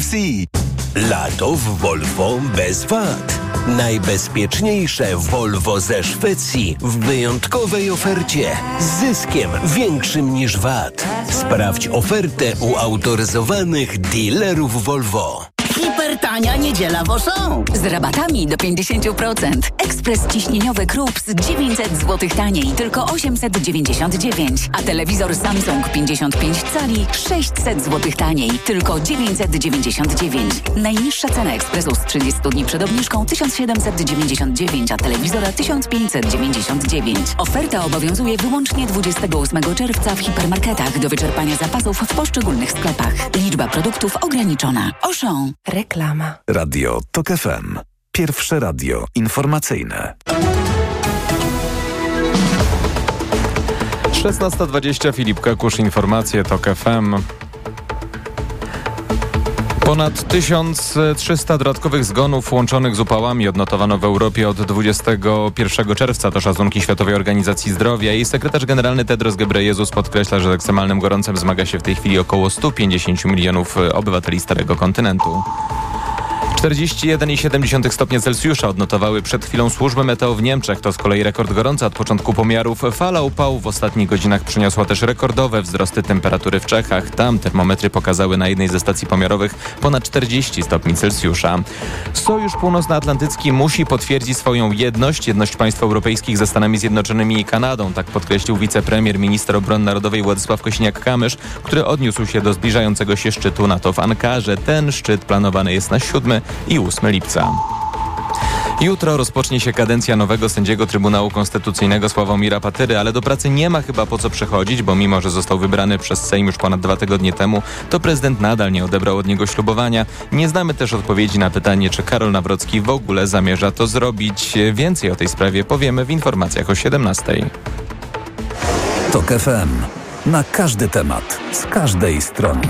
Rosji. Lato w Volvo bez wad. Najbezpieczniejsze Volvo ze Szwecji w wyjątkowej ofercie z zyskiem większym niż VAT. Sprawdź ofertę u autoryzowanych dealerów Volvo. Hipertania niedziela w Auchan. Z rabatami do 50%. Ekspres ciśnieniowy Krupp z 900 zł taniej, tylko 899. A telewizor Samsung 55 cali 600 zł taniej, tylko 999. Najniższa cena ekspresu z 30 dni przed obniżką 1799, a telewizora 1599. Oferta obowiązuje wyłącznie 28 czerwca w hipermarketach do wyczerpania zapasów w poszczególnych sklepach. Liczba produktów ograniczona. Auchan. Reklama. Radio TOK FM. Pierwsze radio informacyjne. 16:20, Filip Kakusz, informacje TOK FM. Ponad 1300 dodatkowych zgonów łączonych z upałami odnotowano w Europie od 21 czerwca. To szacunki Światowej Organizacji Zdrowia. Jej sekretarz generalny Tedros Ghebreyesus podkreśla, że z ekstremalnym gorącem zmaga się w tej chwili około 150 milionów obywateli Starego Kontynentu. 41,7 stopnia Celsjusza odnotowały przed chwilą służby meteo w Niemczech. To z kolei rekord gorąca od początku pomiarów. Fala upałów w ostatnich godzinach przyniosła też rekordowe wzrosty temperatury w Czechach. Tam termometry pokazały na jednej ze stacji pomiarowych ponad 40 stopni Celsjusza. Sojusz Północnoatlantycki musi potwierdzić swoją jedność państw europejskich ze Stanami Zjednoczonymi i Kanadą. Tak podkreślił wicepremier, minister obrony narodowej Władysław Kosiniak-Kamysz, który odniósł się do zbliżającego się szczytu NATO w Ankarze. Ten szczyt planowany jest na 7 i 8 lipca. Jutro rozpocznie się kadencja nowego sędziego Trybunału Konstytucyjnego Sławomira Patyry, ale do pracy nie ma chyba po co przychodzić, bo mimo, że został wybrany przez Sejm już ponad 2 tygodnie temu, to prezydent nadal nie odebrał od niego ślubowania. Nie znamy też odpowiedzi na pytanie, czy Karol Nawrocki w ogóle zamierza to zrobić. Więcej o tej sprawie powiemy w informacjach o 17:00. TOK FM. Na każdy temat, z każdej strony.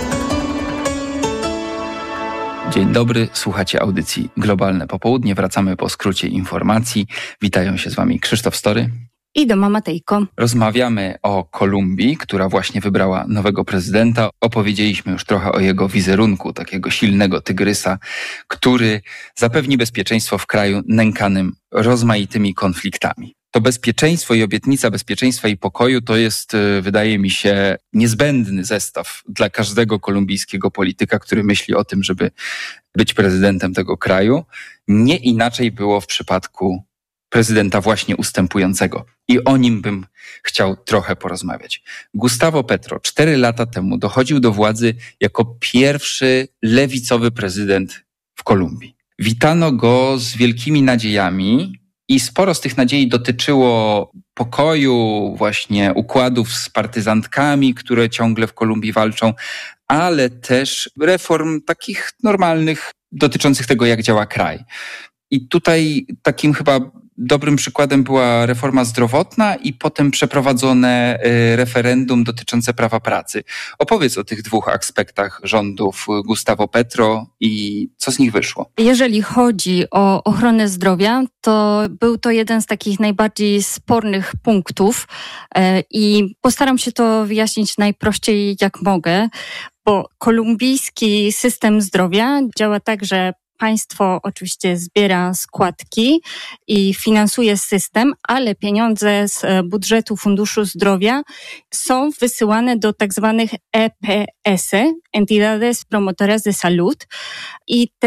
Dzień dobry, słuchacie audycji Globalne Popołudnie. Wracamy po skrócie informacji. Witają się z wami Krzysztof Story i Doma Matejko. Rozmawiamy o Kolumbii, która właśnie wybrała nowego prezydenta. Opowiedzieliśmy już trochę o jego wizerunku, takiego silnego tygrysa, który zapewni bezpieczeństwo w kraju nękanym rozmaitymi konfliktami. To bezpieczeństwo i obietnica bezpieczeństwa i pokoju to jest, wydaje mi się, niezbędny zestaw dla każdego kolumbijskiego polityka, który myśli o tym, żeby być prezydentem tego kraju. Nie inaczej było w przypadku prezydenta właśnie ustępującego. I o nim bym chciał trochę porozmawiać. Gustavo Petro 4 lata temu dochodził do władzy jako pierwszy lewicowy prezydent w Kolumbii. Witano go z wielkimi nadziejami, i sporo z tych nadziei dotyczyło pokoju, właśnie układów z partyzantkami, które ciągle w Kolumbii walczą, ale też reform takich normalnych, dotyczących tego, jak działa kraj. I tutaj takim chyba dobrym przykładem była reforma zdrowotna i potem przeprowadzone referendum dotyczące prawa pracy. Opowiedz o tych 2 aspektach rządów Gustavo Petro i co z nich wyszło. Jeżeli chodzi o ochronę zdrowia, to był to jeden z takich najbardziej spornych punktów i postaram się to wyjaśnić najprościej jak mogę, bo kolumbijski system zdrowia działa tak, że państwo oczywiście zbiera składki i finansuje system, ale pieniądze z budżetu Funduszu Zdrowia są wysyłane do tak zwanych EPS-y, Entidades Promotoras de Salud. I te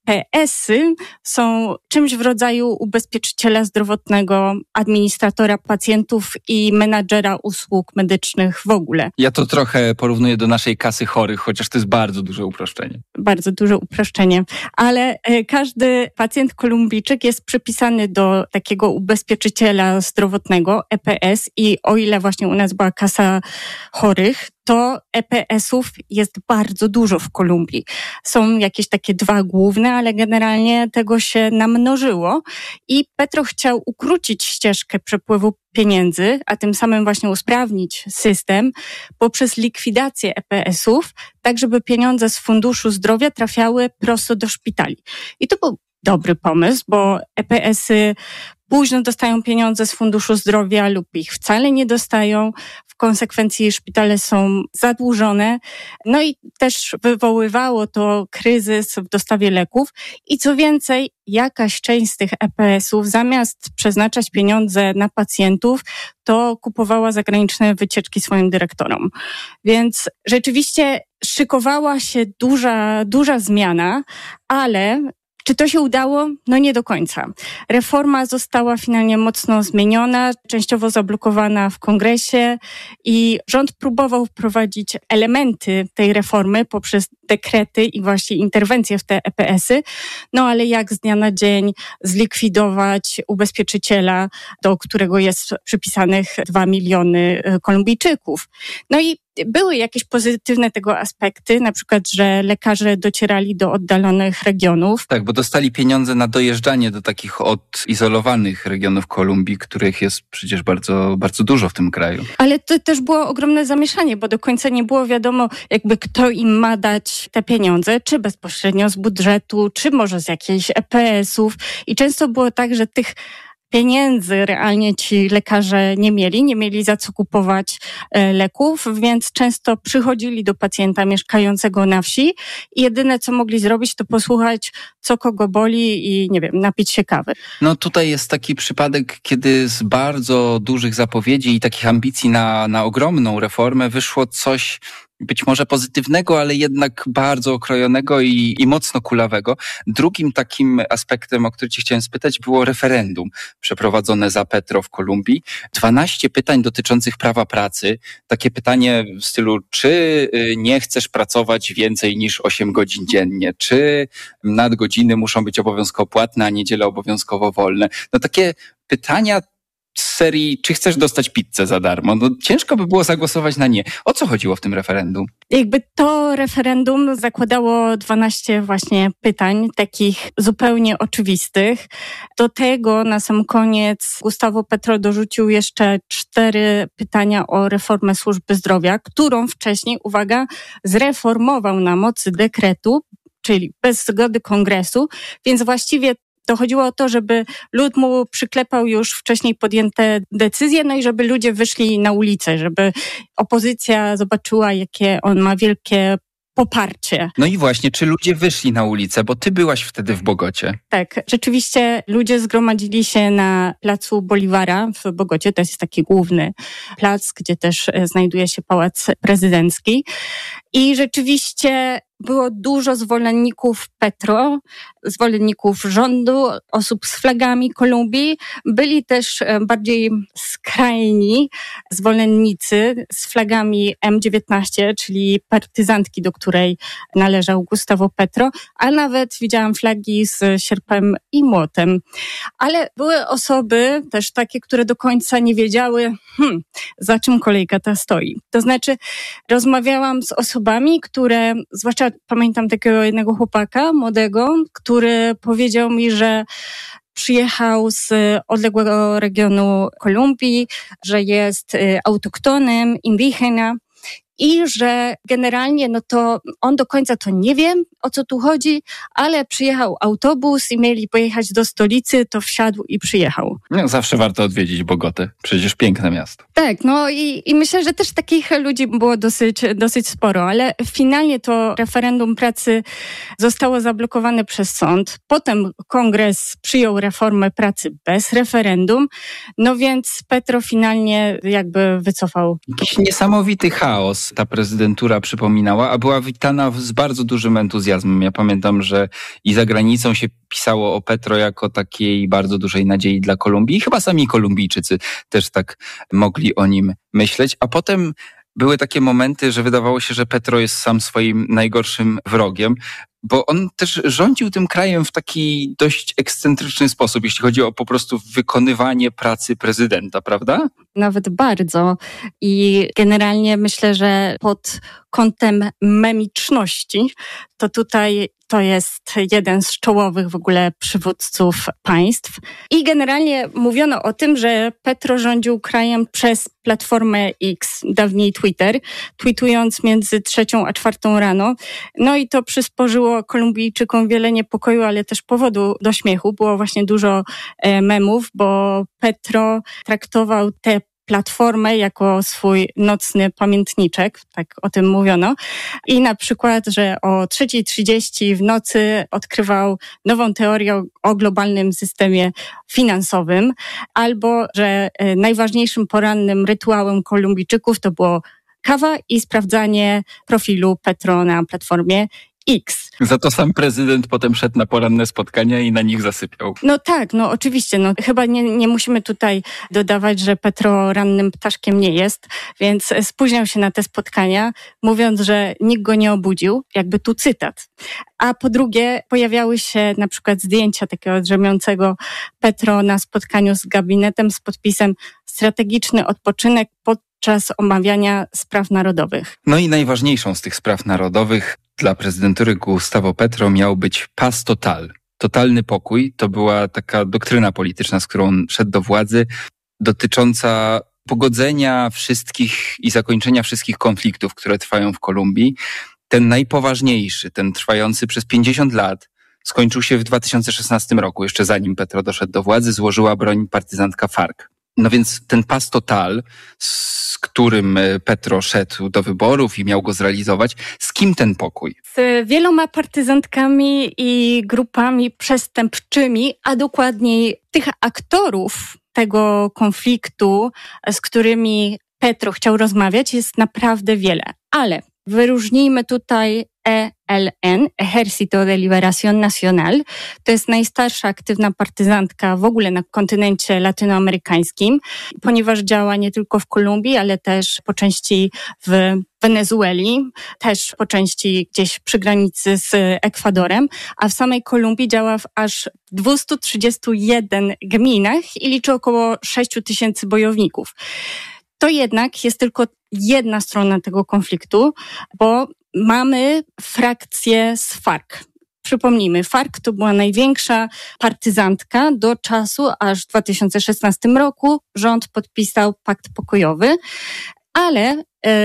EPS-y są czymś w rodzaju ubezpieczyciela zdrowotnego, administratora pacjentów i menadżera usług medycznych w ogóle. Ja to trochę porównuję do naszej kasy chorych, chociaż to jest bardzo duże uproszczenie. Bardzo duże uproszczenie, ale każdy pacjent Kolumbijczyk jest przypisany do takiego ubezpieczyciela zdrowotnego, EPS, i o ile właśnie u nas była kasa chorych, to EPS-ów jest bardzo dużo w Kolumbii. Są jakieś takie 2 główne, ale generalnie tego się namnożyło i Petro chciał ukrócić ścieżkę przepływu pieniędzy, a tym samym właśnie usprawnić system poprzez likwidację EPS-ów, tak żeby pieniądze z Funduszu Zdrowia trafiały prosto do szpitali. I to był dobry pomysł, bo EPS-y późno dostają pieniądze z Funduszu Zdrowia lub ich wcale nie dostają. W konsekwencji szpitale są zadłużone. No i też wywoływało to kryzys w dostawie leków. I co więcej, jakaś część z tych EPS-ów zamiast przeznaczać pieniądze na pacjentów, to kupowała zagraniczne wycieczki swoim dyrektorom. Więc rzeczywiście szykowała się duża zmiana, ale czy to się udało? No nie do końca. Reforma została finalnie mocno zmieniona, częściowo zablokowana w kongresie i rząd próbował wprowadzić elementy tej reformy poprzez dekrety i właśnie interwencje w te EPS-y, no ale jak z dnia na dzień zlikwidować ubezpieczyciela, do którego jest przypisanych 2 miliony Kolumbijczyków. No i były jakieś pozytywne tego aspekty, na przykład, że lekarze docierali do oddalonych regionów. Tak, bo dostali pieniądze na dojeżdżanie do takich odizolowanych regionów Kolumbii, których jest przecież bardzo, bardzo dużo w tym kraju. Ale to też było ogromne zamieszanie, bo do końca nie było wiadomo, jakby kto im ma dać te pieniądze, czy bezpośrednio z budżetu, czy może z jakichś EPS-ów. I często było tak, że tych pieniędzy realnie ci lekarze nie mieli za co kupować leków, więc często przychodzili do pacjenta mieszkającego na wsi i jedyne co mogli zrobić to posłuchać co kogo boli i nie wiem, napić się kawy. No tutaj jest taki przypadek, kiedy z bardzo dużych zapowiedzi i takich ambicji na ogromną reformę wyszło coś być może pozytywnego, ale jednak bardzo okrojonego i mocno kulawego. Drugim takim aspektem, o który cię chciałem spytać, było referendum przeprowadzone za Petro w Kolumbii. 12 pytań dotyczących prawa pracy. Takie pytanie w stylu, czy nie chcesz pracować więcej niż 8 godzin dziennie? Czy nadgodziny muszą być obowiązkowo płatne, a niedziele obowiązkowo wolne? No takie pytania z serii, czy chcesz dostać pizzę za darmo? No ciężko by było zagłosować na nie. O co chodziło w tym referendum? Jakby to referendum zakładało 12 właśnie pytań, takich zupełnie oczywistych. Do tego na sam koniec Gustavo Petro dorzucił jeszcze 4 pytania o reformę służby zdrowia, którą wcześniej, uwaga, zreformował na mocy dekretu, czyli bez zgody kongresu, więc właściwie to chodziło o to, żeby lud mu przyklepał już wcześniej podjęte decyzje, no i żeby ludzie wyszli na ulicę, żeby opozycja zobaczyła, jakie on ma wielkie poparcie. No i właśnie, czy ludzie wyszli na ulicę, bo ty byłaś wtedy w Bogocie. Tak, rzeczywiście ludzie zgromadzili się na placu Bolivara w Bogocie, to jest taki główny plac, gdzie też znajduje się Pałac Prezydencki i rzeczywiście było dużo zwolenników Petro, zwolenników rządu, osób z flagami Kolumbii. Byli też bardziej skrajni zwolennicy z flagami M19, czyli partyzantki, do której należał Gustavo Petro, a nawet widziałam flagi z sierpem i młotem. Ale były osoby też takie, które do końca nie wiedziały, za czym kolejka ta stoi. To znaczy rozmawiałam z osobami, które, zwłaszcza pamiętam takiego jednego chłopaka młodego, który powiedział mi, że przyjechał z odległego regionu Kolumbii, że jest autoktonem, indigena i że generalnie no to on do końca to nie wie, o co tu chodzi, ale przyjechał autobus i mieli pojechać do stolicy, to wsiadł i przyjechał. No, zawsze warto odwiedzić Bogotę. Przecież piękne miasto. Tak, no i myślę, że też takich ludzi było dosyć sporo, ale finalnie to referendum pracy zostało zablokowane przez sąd. Potem kongres przyjął reformę pracy bez referendum, no więc Petro finalnie jakby wycofał. Jakiś niesamowity chaos ta prezydentura przypominała, a była witana z bardzo dużym entuzjazmem. Ja pamiętam, że i za granicą się pisało o Petro jako takiej bardzo dużej nadziei dla Kolumbii. I chyba sami Kolumbijczycy też tak mogli o nim myśleć. A potem były takie momenty, że wydawało się, że Petro jest sam swoim najgorszym wrogiem, bo on też rządził tym krajem w taki dość ekscentryczny sposób, jeśli chodzi o po prostu wykonywanie pracy prezydenta, prawda? Nawet bardzo. I generalnie myślę, że pod kątem memiczności, to tutaj to jest jeden z czołowych w ogóle przywódców państw. I generalnie mówiono o tym, że Petro rządził krajem przez Platformę X, dawniej Twitter, tweetując między 3 a 4 rano. No i to przysporzyło Kolumbijczykom wiele niepokoju, ale też powodu do śmiechu. Było właśnie dużo memów, bo Petro traktował te platformę jako swój nocny pamiętniczek, tak o tym mówiono. I na przykład, że o 3:30 w nocy odkrywał nową teorię o globalnym systemie finansowym, albo że najważniejszym porannym rytuałem Kolumbijczyków to było kawa i sprawdzanie profilu Petro na platformie X. Za to sam prezydent potem szedł na poranne spotkania i na nich zasypiał. No tak, no oczywiście. No, chyba nie musimy tutaj dodawać, że Petro rannym ptaszkiem nie jest, więc spóźniał się na te spotkania, mówiąc, że nikt go nie obudził, jakby tu cytat. A po drugie, pojawiały się na przykład zdjęcia takiego drzemiącego Petro na spotkaniu z gabinetem z podpisem strategiczny odpoczynek podczas omawiania spraw narodowych. No i najważniejszą z tych spraw narodowych dla prezydentury Gustavo Petro miał być paz total. Totalny pokój to była taka doktryna polityczna, z którą szedł do władzy, dotycząca pogodzenia wszystkich i zakończenia wszystkich konfliktów, które trwają w Kolumbii. Ten najpoważniejszy, ten trwający przez 50 lat, skończył się w 2016 roku. Jeszcze zanim Petro doszedł do władzy, złożyła broń partyzantka FARC. No więc ten paz total, z którym Petro szedł do wyborów i miał go zrealizować, z kim ten pokój? Z wieloma partyzantkami i grupami przestępczymi, a dokładniej tych aktorów tego konfliktu, z którymi Petro chciał rozmawiać, jest naprawdę wiele. Ale wyróżnijmy tutaj ELN, Ejército de Liberación Nacional. To jest najstarsza aktywna partyzantka w ogóle na kontynencie latynoamerykańskim, ponieważ działa nie tylko w Kolumbii, ale też po części w Wenezueli, też po części gdzieś przy granicy z Ekwadorem, a w samej Kolumbii działa w aż 231 gminach i liczy około 6,000 bojowników. To jednak jest tylko jedna strona tego konfliktu, bo mamy frakcję z FARC. Przypomnijmy, FARC to była największa partyzantka do czasu, aż w 2016 roku rząd podpisał pakt pokojowy, ale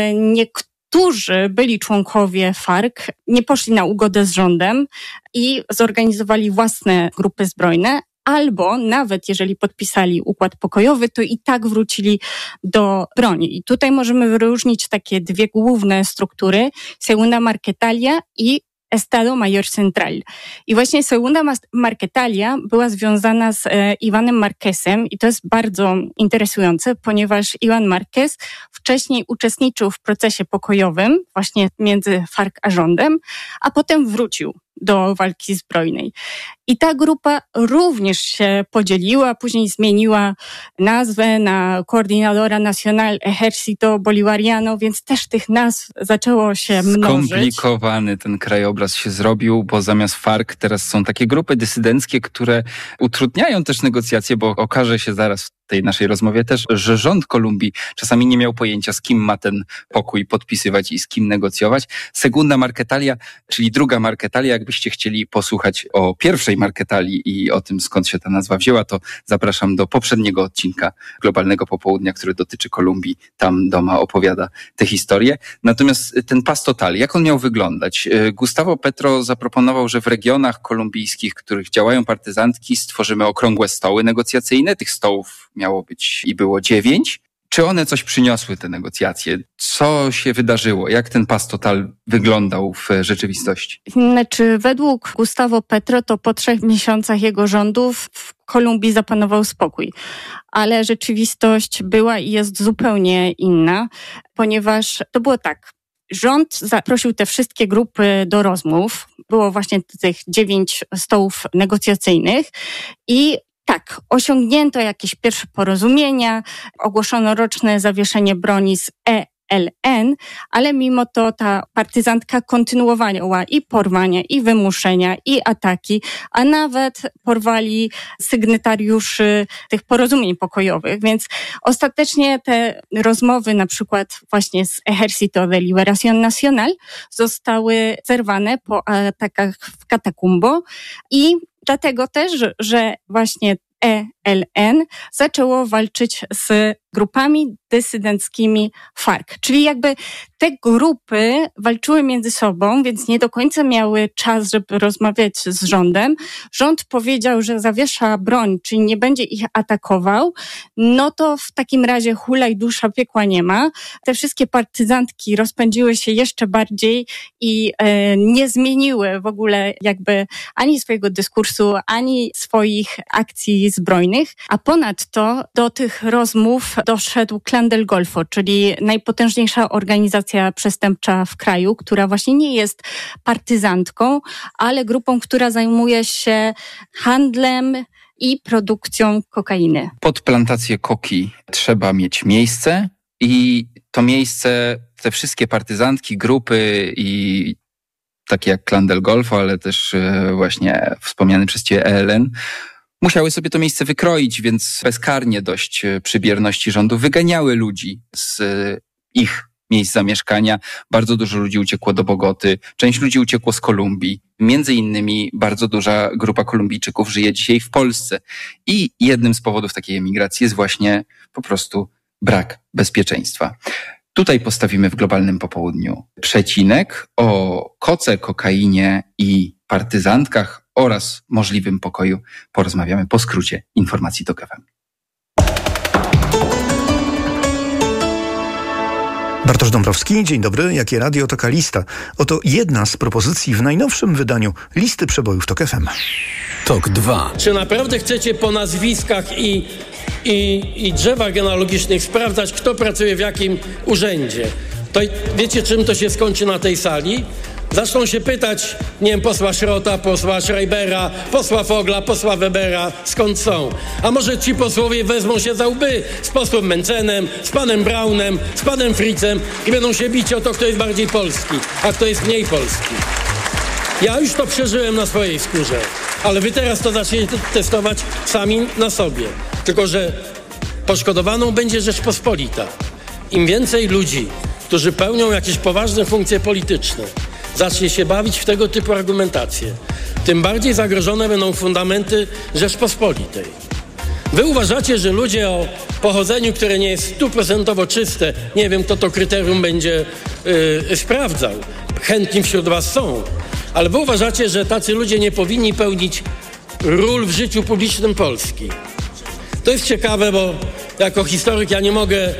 niektórzy byli członkowie FARC nie poszli na ugodę z rządem i zorganizowali własne grupy zbrojne, albo nawet jeżeli podpisali układ pokojowy, to i tak wrócili do broni. I tutaj możemy wyróżnić takie dwie główne struktury, Segunda Marquetalia i Estado Mayor Central. I właśnie Segunda Marquetalia była związana z Iwanem Marquezem i to jest bardzo interesujące, ponieważ Iwan Marquez wcześniej uczestniczył w procesie pokojowym właśnie między FARC a rządem, a potem wrócił do walki zbrojnej. I ta grupa również się podzieliła, później zmieniła nazwę na Coordinadora Nacional Ejército Bolivariano, więc też tych nazw zaczęło się mnożyć. Skomplikowany ten krajobraz się zrobił, bo zamiast FARC teraz są takie grupy dysydenckie, które utrudniają też negocjacje, bo okaże się zaraz w tej naszej rozmowie też, że rząd Kolumbii czasami nie miał pojęcia, z kim ma ten pokój podpisywać i z kim negocjować. Segunda Marquetalia, czyli druga Marquetalia, jakbyście chcieli posłuchać o pierwszej Marquetalii i o tym, skąd się ta nazwa wzięła, to zapraszam do poprzedniego odcinka Globalnego Popołudnia, który dotyczy Kolumbii. Tam Doma opowiada tę historię. Natomiast ten paz total, jak on miał wyglądać? Gustavo Petro zaproponował, że w regionach kolumbijskich, w których działają partyzantki, stworzymy okrągłe stoły negocjacyjne. Tych stołów miało być i było 9. Czy one coś przyniosły, te negocjacje? Co się wydarzyło? Jak ten paz total wyglądał w rzeczywistości? Znaczy, według Gustavo Petro to po 3 miesiącach jego rządów w Kolumbii zapanował spokój. Ale rzeczywistość była i jest zupełnie inna, ponieważ to było tak. Rząd zaprosił te wszystkie grupy do rozmów. Było właśnie tych 9 stołów negocjacyjnych i tak, osiągnięto jakieś pierwsze porozumienia, ogłoszono roczne zawieszenie broni z ELN, ale mimo to ta partyzantka kontynuowała i porwania, i wymuszenia, i ataki, a nawet porwali sygnatariuszy tych porozumień pokojowych, więc ostatecznie te rozmowy na przykład właśnie z Ejército de Liberación Nacional zostały zerwane po atakach w Catatumbo i dlatego też, że właśnie ELN zaczęło walczyć z grupami dysydenckimi FARC. Czyli jakby te grupy walczyły między sobą, więc nie do końca miały czas, żeby rozmawiać z rządem. Rząd powiedział, że zawiesza broń, czyli nie będzie ich atakował. No to w takim razie hulaj dusza, piekła nie ma. Te wszystkie partyzantki rozpędziły się jeszcze bardziej i nie zmieniły w ogóle jakby ani swojego dyskursu, ani swoich akcji zbrojnych. A ponadto do tych rozmów doszedł Clan del Golfo, czyli najpotężniejsza organizacja przestępcza w kraju, która właśnie nie jest partyzantką, ale grupą, która zajmuje się handlem i produkcją kokainy. Pod plantację koki trzeba mieć miejsce i to miejsce, te wszystkie partyzantki, grupy i takie jak Clan del Golfo, ale też właśnie wspomniany przez Ciebie ELN, musiały sobie to miejsce wykroić, więc bezkarnie dość przy bierności rządu wyganiały ludzi z ich miejsc zamieszkania. Bardzo dużo ludzi uciekło do Bogoty, część ludzi uciekło z Kolumbii. Między innymi bardzo duża grupa Kolumbijczyków żyje dzisiaj w Polsce. I jednym z powodów takiej emigracji jest właśnie po prostu brak bezpieczeństwa. Tutaj postawimy w globalnym popołudniu przecinek. O koce, kokainie i partyzantkach oraz możliwym pokoju porozmawiamy po skrócie informacji TOK FM. Bartosz Dąbrowski, dzień dobry. Jakie radio, taka lista. Oto jedna z propozycji w najnowszym wydaniu listy przebojów TOK FM. TOK 2. Czy naprawdę chcecie po nazwiskach i drzewach genealogicznych sprawdzać, kto pracuje w jakim urzędzie? To wiecie, czym to się skończy na tej sali? Zaczną się pytać, nie wiem, posła Szrota, posła Schreibera, posła Fogla, posła Webera, skąd są. A może ci posłowie wezmą się za łby z posłem Mencenem, z panem Braunem, z panem Fritzem i będą się bić o to, kto jest bardziej polski, a kto jest mniej polski. Ja już to przeżyłem na swojej skórze, ale wy teraz to zaczniecie testować sami na sobie. Tylko że poszkodowaną będzie Rzeczpospolita. Im więcej ludzi, którzy pełnią jakieś poważne funkcje polityczne, zacznie się bawić w tego typu argumentacje, tym bardziej zagrożone będą fundamenty Rzeczpospolitej. Wy uważacie, że ludzie o pochodzeniu, które nie jest 100% czyste, nie wiem, kto to kryterium będzie sprawdzał. Chętni wśród was są. Ale wy uważacie, że tacy ludzie nie powinni pełnić ról w życiu publicznym Polski. To jest ciekawe, bo jako historyk ja nie mogę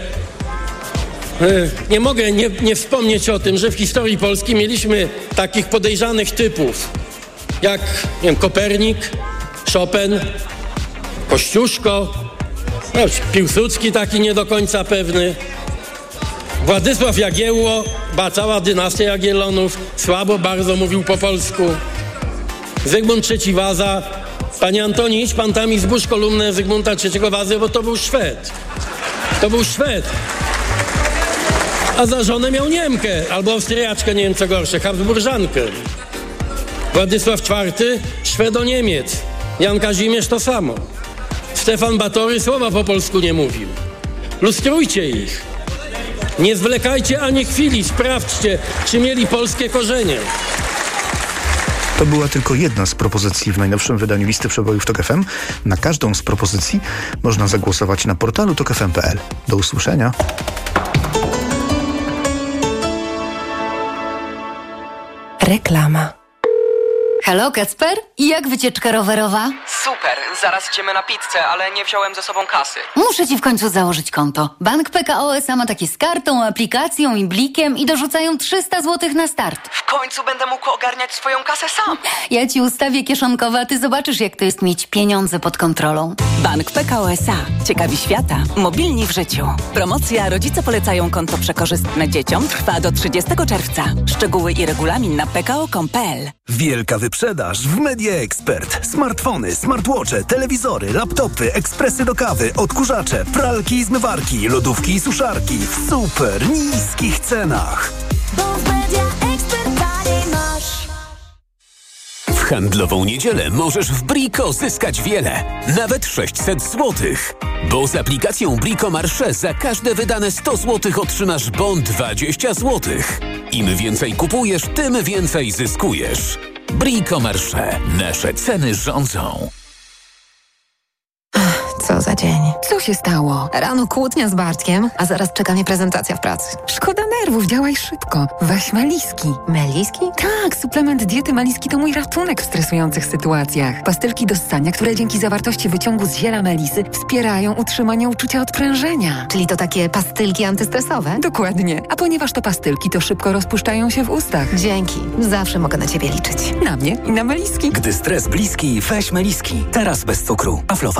nie wspomnieć o tym, że w historii Polski mieliśmy takich podejrzanych typów jak, nie wiem, Kopernik, Chopin, Kościuszko, Piłsudski taki nie do końca pewny, Władysław Jagiełło, cała dynastia Jagiellonów, słabo bardzo mówił po polsku, Zygmunt III Waza. Panie Antoni, idź pan tam i zbóż kolumnę Zygmunta III Wazy, bo to był Szwed. To był Szwed. A za żonę miał Niemkę, albo Austriaczkę, nie wiem co gorsze, Habsburżankę. Władysław IV, Szwedo-Niemiec. Jan Kazimierz to samo. Stefan Batory słowa po polsku nie mówił. Lustrujcie ich. Nie zwlekajcie ani chwili, sprawdźcie, czy mieli polskie korzenie. To była tylko jedna z propozycji w najnowszym wydaniu listy przebojów TOK FM. Na każdą z propozycji można zagłosować na portalu tokfm.pl. Do usłyszenia. Reklama. Halo, Kacper? I jak wycieczka rowerowa? Super, zaraz idziemy na pizzę, ale nie wziąłem ze sobą kasy. Muszę ci w końcu założyć konto. Bank PKO SA ma takie z kartą, aplikacją i blikiem i dorzucają 300 zł na start. W końcu będę mógł ogarniać swoją kasę sam. Ja ci ustawię kieszonkowe, a ty zobaczysz, jak to jest mieć pieniądze pod kontrolą. Bank PKO SA. Ciekawi świata. Mobilni w życiu. Promocja Rodzice polecają konto przekorzystne dzieciom trwa do 30 czerwca. Szczegóły i regulamin na pko.com.pl. Wielka wyprzedaż w Media Expert. Smartfony, smartwatche, telewizory, laptopy, ekspresy do kawy, odkurzacze, pralki i zmywarki, lodówki i suszarki w super niskich cenach. Bo w Media Expert taniej masz. W handlową niedzielę możesz w Brico zyskać wiele. Nawet 600 zł. Bo z aplikacją Brico Marché za każde wydane 100 zł otrzymasz bon 20 zł. Im więcej kupujesz, tym więcej zyskujesz. Brico Marché. Nasze ceny rządzą. Co za dzień. Co się stało? Rano kłótnia z Bartkiem, a zaraz czeka mnie prezentacja w pracy. Szkoda nerwów, działaj szybko. Weź Meliski. Meliski? Tak, suplement diety Meliski to mój ratunek w stresujących sytuacjach. Pastylki do ssania, które dzięki zawartości wyciągu z ziela melisy wspierają utrzymanie uczucia odprężenia. Czyli to takie pastylki antystresowe? Dokładnie. A ponieważ to pastylki, to szybko rozpuszczają się w ustach. Dzięki. Zawsze mogę na ciebie liczyć. Na mnie i na Meliski. Gdy stres bliski, weź Meliski. Teraz bez cukru. Aflofarm.